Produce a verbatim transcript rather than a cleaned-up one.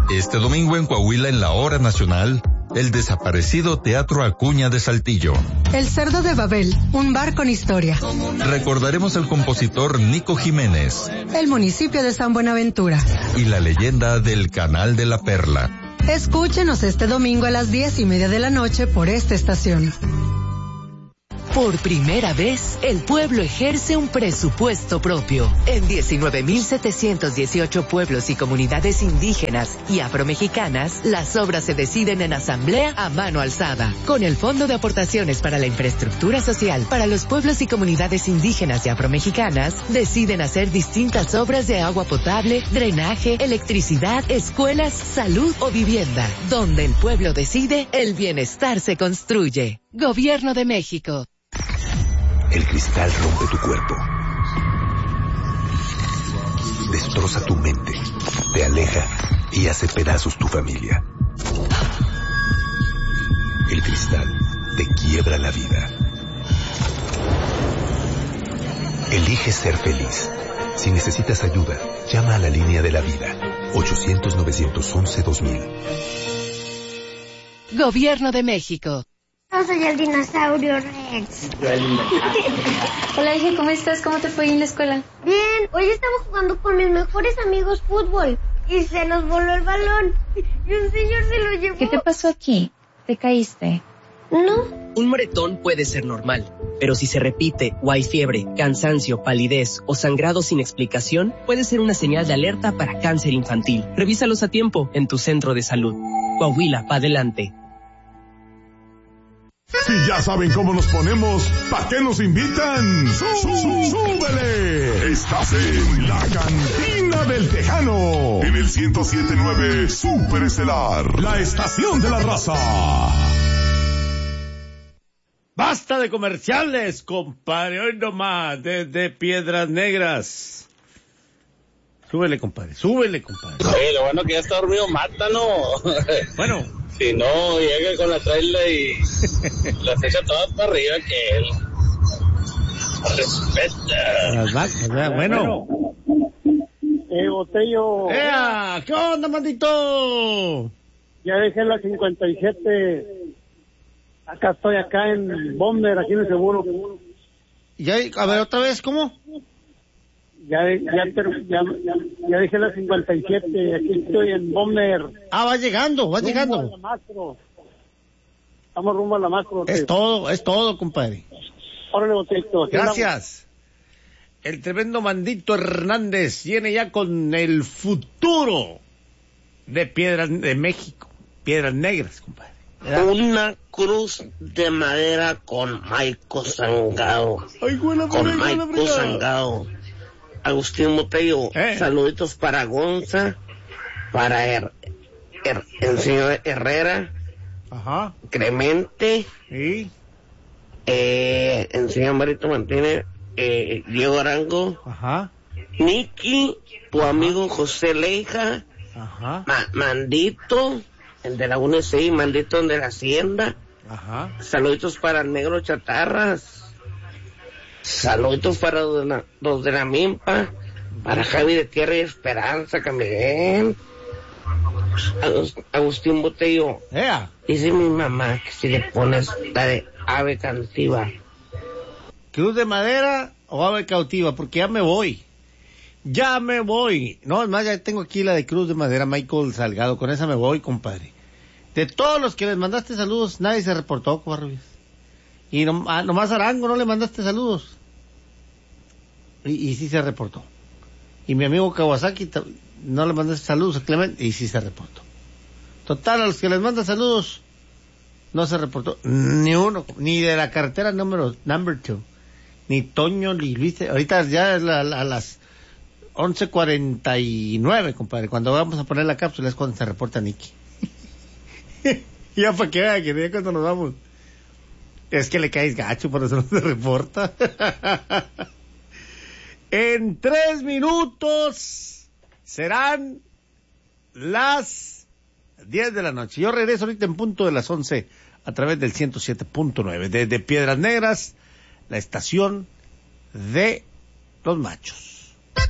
Este domingo en Coahuila, en la Hora Nacional, el desaparecido Teatro Acuña de Saltillo. El Cerdo de Babel, un bar con historia. Recordaremos al compositor Nico Jiménez. El municipio de San Buenaventura. Y la leyenda del Canal de la Perla. Escúchenos este domingo a las diez y media de la noche por esta estación. Por primera vez, el pueblo ejerce un presupuesto propio. En diecinueve mil setecientos dieciocho pueblos y comunidades indígenas y afromexicanas, las obras se deciden en asamblea a mano alzada. Con el Fondo de Aportaciones para la Infraestructura Social para los pueblos y comunidades indígenas y afromexicanas, deciden hacer distintas obras de agua potable, drenaje, electricidad, escuelas, salud o vivienda. Donde el pueblo decide, el bienestar se construye. Gobierno de México. El cristal rompe tu cuerpo, destroza tu mente, te aleja y hace pedazos tu familia. El cristal te quiebra la vida. Elige ser feliz. Si necesitas ayuda, llama a la línea de la vida. ochocientos, novecientos once, dos mil. Gobierno de México. Yo soy el dinosaurio Rex. Hola, hija, ¿cómo estás? ¿Cómo te fue en la escuela? Bien, hoy estaba jugando con mis mejores amigos fútbol y se nos voló el balón y un señor se lo llevó. ¿Qué te pasó aquí? ¿Te caíste? No. Un moretón puede ser normal, pero si se repite o hay fiebre, cansancio, palidez o sangrado sin explicación, puede ser una señal de alerta para cáncer infantil. Revísalos a tiempo en tu centro de salud. Coahuila, pa' adelante. Si ya saben cómo nos ponemos, ¿pa' qué nos invitan? ¡Sú- ¡Súbele! Estás en la Cantina del Tejano, en el ciento siete punto nueve Super Estelar, la estación de la raza. Basta de comerciales, compadre, hoy nomás, desde Piedras Negras. Súbele, compadre, súbele, compadre. Oye, lo bueno que ya está dormido, mátalo. Bueno. Si no, llega con la traila y las echa todas para arriba que él. Respeta. Las vacas, ¿verdad? Bueno. Eh, Botello. ¡Ea! ¿Qué onda, mandito? Ya dejé la cincuenta y siete. Acá estoy, acá en Bomber, aquí en el seguro. Ya, a ver, otra vez, ¿cómo? Ya, ya, ya, ya, ya dejé la cincuenta y siete, aquí estoy en Bomber. Ah, va llegando, va rumbo llegando. A la Macro. Estamos rumbo a la Macro. Es todo, es todo, compadre. Órale, Botello. Gracias. El tremendo Mandito Hernández viene ya con el futuro de Piedras de México, Piedras Negras, compadre. Una cruz de madera con Maico Sangado. Ay, güey, con Maico Sangado. Agustín Botello, eh. Saluditos para Gonza, para her, her, el señor Herrera, ajá, Clemente, ¿sí? eh, el señor Marito Martínez, eh, Diego Arango, ajá, Nicky, tu ajá. amigo José Leija, ajá, Ma, Mandito, el de la U N C I, Mandito el de la Hacienda, ajá, saluditos para el Negro Chatarras. Saludos para los de la, los de la Mimpa, para Javi de Tierra y Esperanza, Camiguel, Agustín Botello. Yeah. Dice mi mamá que si le pones la de ave cautiva. ¿Cruz de madera o ave cautiva? Porque ya me voy. Ya me voy. No, es más, ya tengo aquí la de cruz de madera, Michael Salgado. Con esa me voy, compadre. De todos los que les mandaste saludos, nadie se reportó, Covarrubias. Y no, ah, nomás Arango no le mandaste saludos. Y, y sí se reportó. Y mi amigo Kawasaki no le mandaste saludos a Clemente y sí se reportó. Total, a los que les manda saludos no se reportó ni uno, ni de la carretera número number two, ni Toño, ni Luis. Ahorita ya es la, la, a las once cuarenta y nueve, compadre. Cuando vamos a poner la cápsula es cuando se reporta Nicky. Ya para que vean que ya cuando nos vamos. Es que le caes gacho, por eso no se reporta. En tres minutos serán las diez de la noche. Yo regreso ahorita en punto de las once a través del ciento siete punto nueve. Desde Piedras Negras, la estación de los machos.